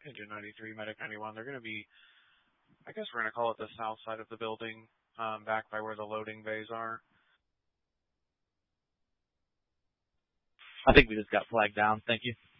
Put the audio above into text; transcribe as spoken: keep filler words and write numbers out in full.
Engine ninety-three, Medic ninety-one. They're going to be, I guess we're going to call it the south side of the building, um, back by where the loading bays are. I think we just got flagged down. Thank you.